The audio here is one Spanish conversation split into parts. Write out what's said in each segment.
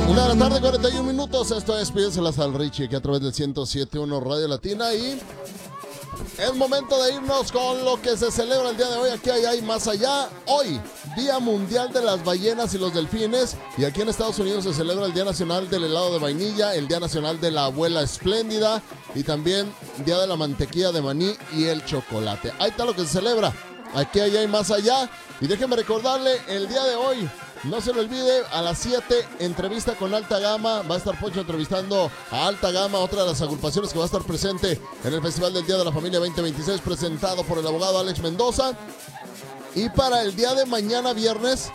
1:41 p.m. Esto es Pídeselas al Richie, aquí a través del 107.1 Radio Latina. Y es momento de irnos con lo que se celebra el día de hoy. Aquí hay más allá. Hoy, Día Mundial de las Ballenas y los Delfines. Y aquí en Estados Unidos se celebra el Día Nacional del Helado de Vainilla, el Día Nacional de la Abuela Espléndida y también Día de la Mantequilla de Maní y el Chocolate. Ahí está lo que se celebra. Aquí hay más allá. Y déjenme recordarle, el día de hoy, no se lo olvide, a las 7, entrevista con Alta Gama. Va a estar Poncho entrevistando a Alta Gama, otra de las agrupaciones que va a estar presente en el Festival del Día de la Familia 2026, presentado por el abogado Alex Mendoza. Y para el día de mañana viernes,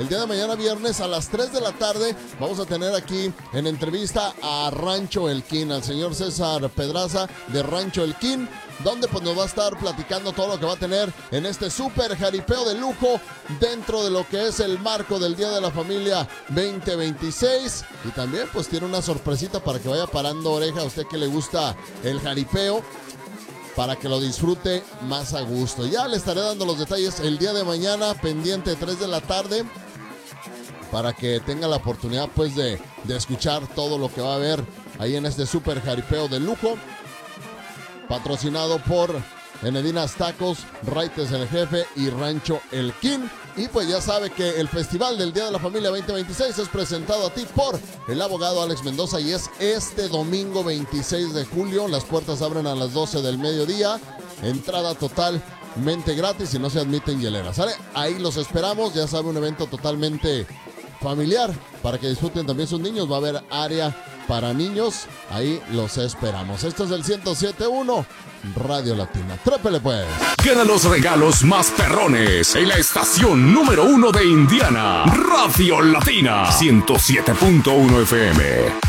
a las 3 de la tarde, vamos a tener aquí en entrevista a Rancho Elquín, al señor César Pedraza de Rancho Elquín, donde pues nos va a estar platicando todo lo que va a tener en este súper jaripeo de lujo dentro de lo que es el marco del Día de la Familia 2026. Y también pues tiene una sorpresita para que vaya parando oreja a usted que le gusta el jaripeo, para que lo disfrute más a gusto. Ya le estaré dando los detalles el día de mañana, pendiente 3 de la tarde, para que tenga la oportunidad pues de escuchar todo lo que va a haber ahí en este súper jaripeo de lujo, patrocinado por Enedinas Tacos, Raites el Jefe y Rancho Elquín. Y pues ya sabe que el Festival del Día de la Familia 2026 es presentado a ti por el abogado Alex Mendoza y es este domingo 26 de julio. Las puertas abren a las 12 del mediodía. Entrada totalmente gratis y no se admiten hieleras, ¿sale? Ahí los esperamos. Ya sabe, un evento totalmente familiar para que disfruten también sus niños. Va a haber área para niños. Ahí los esperamos. Esto es el 107.1 Radio Latina. Trépele pues. Gana los regalos más perrones en la estación número 1 de Indiana. Radio Latina 107.1 FM.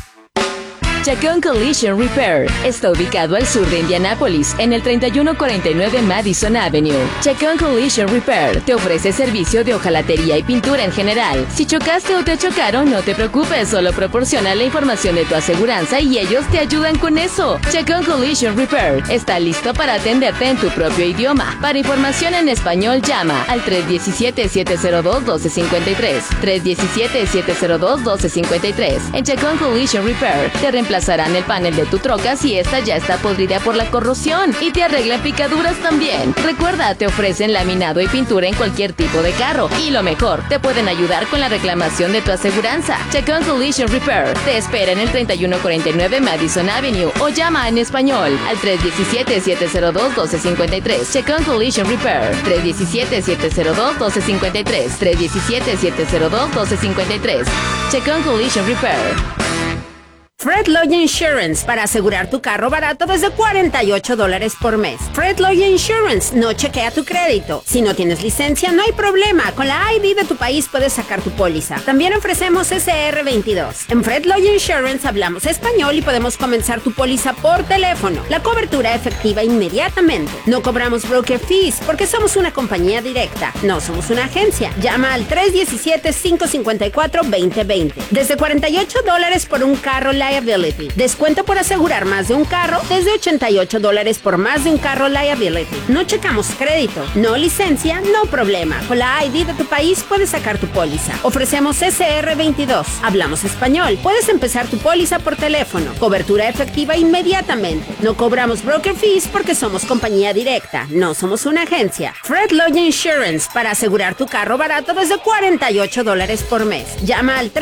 Chacón Collision Repair está ubicado al sur de Indianápolis, en el 3149 Madison Avenue. Chacón Collision Repair te ofrece servicio de hojalatería y pintura en general. Si chocaste o te chocaron, no te preocupes, solo proporciona la información de tu aseguranza y ellos te ayudan con eso. Chacón Collision Repair está listo para atenderte en tu propio idioma. Para información en español, llama al 317-702-1253. 317-702-1253. En Chacón Collision Repair te reemplazarán el panel de tu troca si esta ya está podrida por la corrosión y te arreglan picaduras también. Recuerda, te ofrecen laminado y pintura en cualquier tipo de carro y lo mejor, te pueden ayudar con la reclamación de tu aseguranza. Chacón Collision Repair te espera en el 3149 Madison Avenue o llama en español al 317-702-1253. Chacón Collision Repair 317-702-1253. 317-702-1253. Chacón Collision Repair. Fred Lloyd Insurance, para asegurar tu carro barato desde $48 por mes. Fred Lloyd Insurance no chequea tu crédito. Si no tienes licencia, no hay problema. Con la ID de tu país puedes sacar tu póliza. También ofrecemos SR22. En Fred Lloyd Insurance hablamos español y podemos comenzar tu póliza por teléfono. La cobertura efectiva inmediatamente. No cobramos broker fees porque somos una compañía directa. No somos una agencia. Llama al 317-554-2020. Desde $48 por un carro liability. Descuento por asegurar más de un carro desde $88 por más de un carro liability. No checamos crédito, no licencia, no problema. Con la ID de tu país puedes sacar tu póliza. Ofrecemos SR22. Hablamos español. Puedes empezar tu póliza por teléfono. Cobertura efectiva inmediatamente. No cobramos broker fees porque somos compañía directa. No somos una agencia. Fred Lloyd Insurance, para asegurar tu carro barato desde $48 por mes. Llama al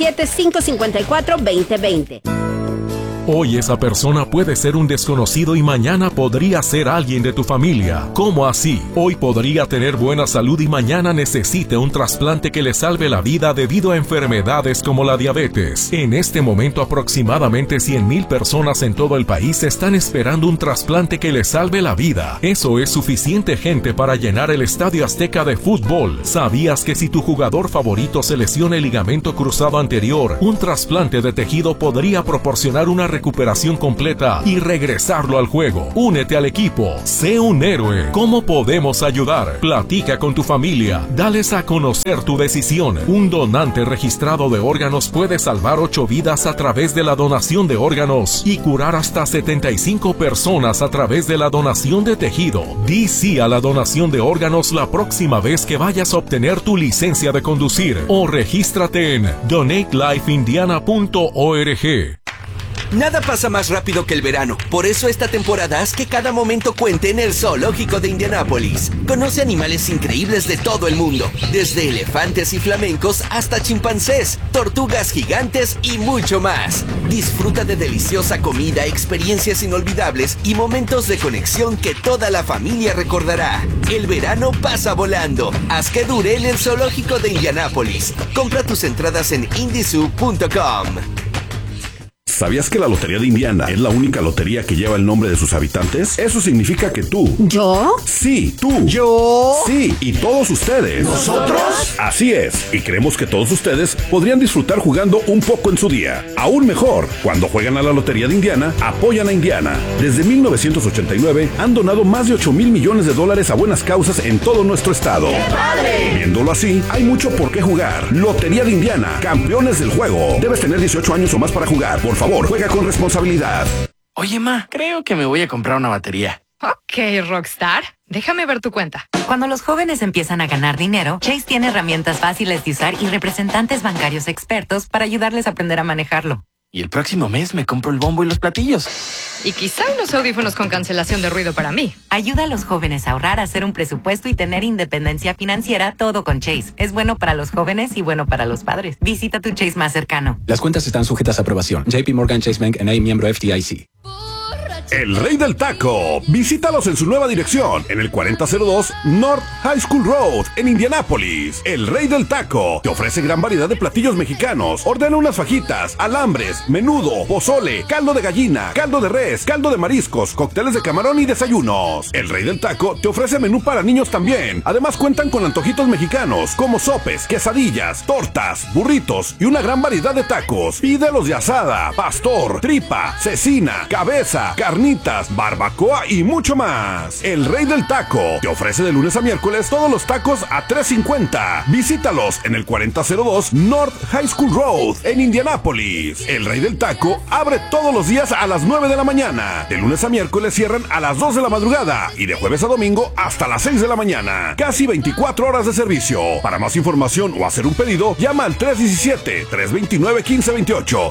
317-554-2020. Hoy esa persona puede ser un desconocido y mañana podría ser alguien de tu familia. ¿Cómo así? Hoy podría tener buena salud y mañana necesite un trasplante que le salve la vida debido a enfermedades como la diabetes. En este momento aproximadamente 100,000 personas en todo el país están esperando un trasplante que les salve la vida. Eso es suficiente gente para llenar el Estadio Azteca de fútbol. ¿Sabías que si tu jugador favorito se lesiona el ligamento cruzado anterior, un trasplante de tejido podría proporcionar una recuperación completa y regresarlo al juego. Únete al equipo. Sé un héroe. ¿Cómo podemos ayudar? Platica con tu familia. Dales a conocer tu decisión. Un donante registrado de órganos puede salvar 8 vidas a través de la donación de órganos y curar hasta 75 personas a través de la donación de tejido. Di sí a la donación de órganos la próxima vez que vayas a obtener tu licencia de conducir o regístrate en donatelifeindiana.org. Nada pasa más rápido que el verano. Por eso esta temporada haz que cada momento cuente en el Zoológico de Indianápolis. Conoce animales increíbles de todo el mundo, desde elefantes y flamencos hasta chimpancés, tortugas gigantes y mucho más. Disfruta de deliciosa comida, experiencias inolvidables y momentos de conexión que toda la familia recordará. El verano pasa volando. Haz que dure en el Zoológico de Indianápolis. Compra tus entradas en indizoo.com. ¿Sabías que la Lotería de Indiana es la única lotería que lleva el nombre de sus habitantes? Eso significa que tú... ¿Yo? Sí, tú. ¿Yo? Sí, y todos ustedes. ¿Nosotros? Así es, y creemos que todos ustedes podrían disfrutar jugando un poco en su día. Aún mejor, cuando juegan a la Lotería de Indiana, apoyan a Indiana. Desde 1989 han donado más de 8,000 millones de dólares a buenas causas en todo nuestro estado. ¡Qué padre! Viéndolo así, hay mucho por qué jugar. Lotería de Indiana, campeones del juego. Debes tener 18 años o más para jugar. Por favor, juega con responsabilidad. Oye, ma, creo que me voy a comprar una batería. Ok, Rockstar. Déjame ver tu cuenta. Cuando los jóvenes empiezan a ganar dinero, Chase tiene herramientas fáciles de usar y representantes bancarios expertos para ayudarles a aprender a manejarlo. Y el próximo mes me compro el bombo y los platillos. Y quizá unos audífonos con cancelación de ruido para mí. Ayuda a los jóvenes a ahorrar, a hacer un presupuesto y tener independencia financiera, todo con Chase. Es bueno para los jóvenes y bueno para los padres. Visita tu Chase más cercano. Las cuentas están sujetas a aprobación. JP Morgan Chase Bank N.A., miembro FDIC. El Rey del Taco. Visítalos en su nueva dirección, en el 4002 North High School Road, en Indianápolis. El Rey del Taco te ofrece gran variedad de platillos mexicanos. Ordena unas fajitas, alambres, menudo, pozole, caldo de gallina, caldo de res, caldo de mariscos, cócteles de camarón y desayunos. El Rey del Taco te ofrece menú para niños también. Además cuentan con antojitos mexicanos, como sopes, quesadillas, tortas, burritos y una gran variedad de tacos. Pídelos de asada, pastor, tripa, cecina, cabeza, carnitas, barbacoa y mucho más. El Rey del Taco te ofrece de lunes a miércoles todos los tacos a $3.50. Visítalos en el 4002 North High School Road en Indianápolis. El Rey del Taco abre todos los días a las 9 de la mañana. De lunes a miércoles cierran a las 2 de la madrugada y de jueves a domingo hasta las 6 de la mañana. Casi 24 horas de servicio. Para más información o hacer un pedido, llama al 317-329-1528.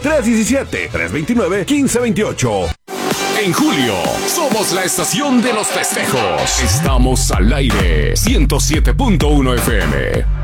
317-329-1528. En julio, somos la estación de los festejos. Estamos al aire. 107.1 FM.